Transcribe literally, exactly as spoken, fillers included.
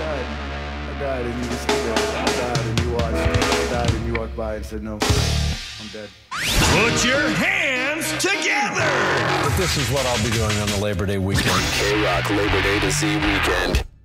died. I died and you were still there. I died and you watched. I died and you walked by and said, no, I'm dead. Put your hands together! But this is what I'll be doing on the Labor Day weekend. K-Rock Labor Day to Z weekend.